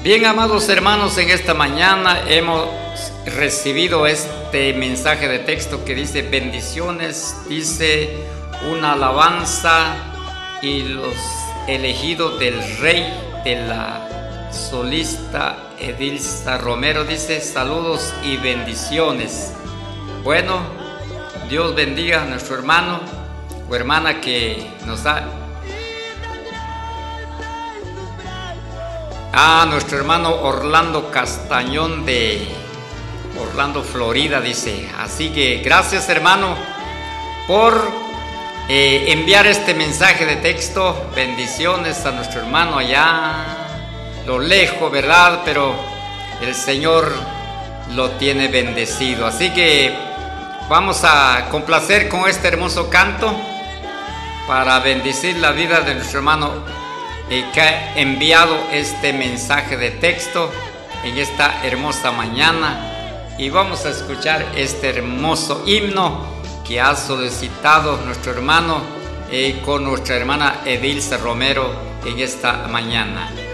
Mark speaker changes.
Speaker 1: Bien, amados hermanos, en esta mañana hemos recibido este mensaje de texto que dice bendiciones, dice una alabanza y los elegidos del Rey, de la solista Edilza Romero, dice saludos y bendiciones. Bueno, Dios bendiga a nuestro hermano o hermana que nos da. A nuestro hermano Orlando Castañón de Orlando, Florida, dice. Así que gracias, hermano, por enviar este mensaje de texto. Bendiciones a nuestro hermano allá, lo lejos, ¿verdad? Pero el Señor lo tiene bendecido. Así que vamos a complacer con este hermoso canto para bendecir la vida de nuestro hermano que ha enviado este mensaje de texto en esta hermosa mañana, y vamos a escuchar este hermoso himno que ha solicitado nuestro hermano con nuestra hermana Edilza Romero en esta mañana.